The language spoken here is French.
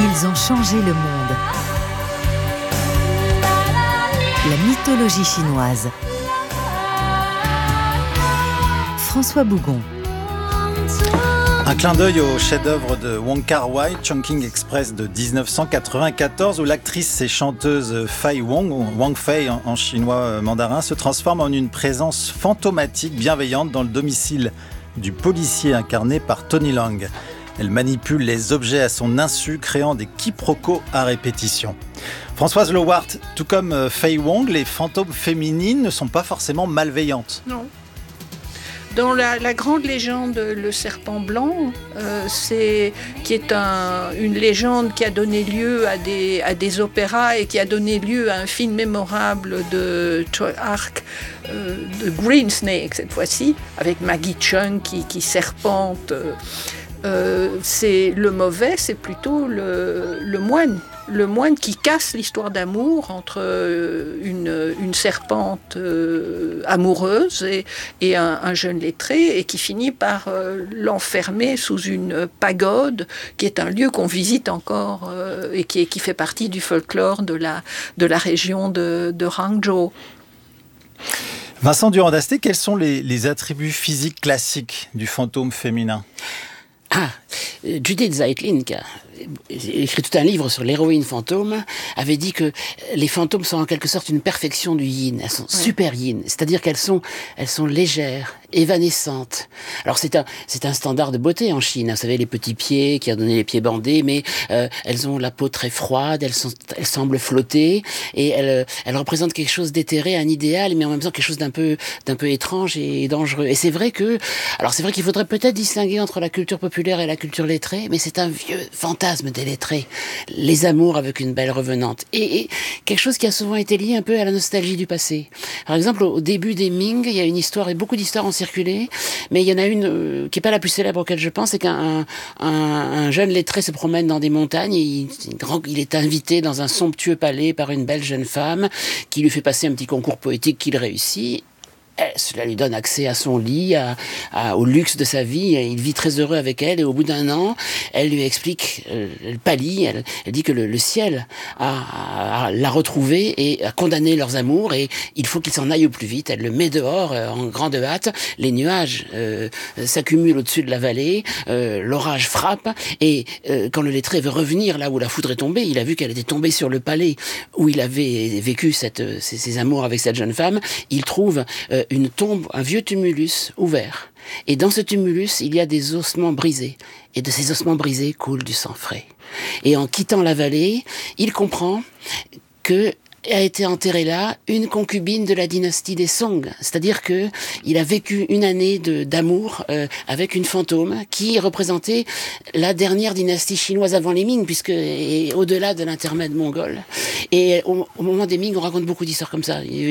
Ils ont changé le monde. La mythologie chinoise. François Bougon. Un clin d'œil au chef-d'œuvre de Wong Kar-wai, Chungking Express de 1994, où l'actrice et chanteuse Fei Wong, ou Wang Fei en chinois mandarin, se transforme en une présence fantomatique bienveillante dans le domicile du policier incarné par Tony Leung. Elle manipule les objets à son insu, créant des quiproquos à répétition. Françoise Lowart, tout comme Fei Wong, les fantômes féminines ne sont pas forcément malveillantes. Non. Dans la grande légende, le serpent blanc, qui est une légende qui a donné lieu à des opéras et qui a donné lieu à un film mémorable de Choi Ark, de Green Snake cette fois-ci, avec Maggie Cheung qui serpente. C'est le mauvais, c'est plutôt le moine. Le moine qui casse l'histoire d'amour entre une serpente amoureuse et un jeune lettré, et qui finit par l'enfermer sous une pagode, qui est un lieu qu'on visite encore et qui fait partie du folklore de la région de Hangzhou. Vincent Durand-Dasté, quels sont les attributs physiques classiques du fantôme féminin ? Judith Zeitlin, qui a écrit tout un livre sur l'héroïne fantôme, avait dit que les fantômes sont en quelque sorte une perfection du yin. Elles sont super yin, c'est-à-dire qu'elles sont légères, évanescentes. Alors c'est un standard de beauté en Chine. Vous savez, les petits pieds qui ont donné les pieds bandés, mais elles ont la peau très froide, elles semblent flotter, et elles représentent quelque chose d'éthéré, un idéal, mais en même temps quelque chose d'un peu étrange et dangereux. Et c'est vrai qu'il faudrait peut-être distinguer entre la culture populaire et la culture lettrée, mais c'est un vieux fantasme des lettrés. Les amours avec une belle revenante. Et quelque chose qui a souvent été lié un peu à la nostalgie du passé. Par exemple, au début des Ming, il y a une histoire, et beaucoup d'histoires ont circulé, mais il y en a une qui est pas la plus célèbre auquel je pense, c'est qu'un jeune lettré se promène dans des montagnes, et il est invité dans un somptueux palais par une belle jeune femme qui lui fait passer un petit concours poétique qu'il réussit. Cela lui donne accès à son lit, au luxe de sa vie. Il vit très heureux avec elle, et au bout d'un an, elle lui explique, elle pâlit, elle dit que le ciel l'a retrouvée et a condamné leurs amours, et il faut qu'il s'en aille au plus vite. Elle le met dehors en grande hâte. Les nuages s'accumulent au-dessus de la vallée, l'orage frappe, et quand le lettré veut revenir là où la foudre est tombée, il a vu qu'elle était tombée sur le palais où il avait vécu ses amours avec cette jeune femme. Il trouve une tombe, un vieux tumulus ouvert. Et dans ce tumulus, il y a des ossements brisés. Et de ces ossements brisés coule du sang frais. Et en quittant la vallée, il comprend que a été enterrée là une concubine de la dynastie des Song. C'est-à-dire que il a vécu une année d'amour avec une fantôme qui représentait la dernière dynastie chinoise avant les Ming, et au-delà de l'intermède mongol. Et au moment des Ming, on raconte beaucoup d'histoires comme ça.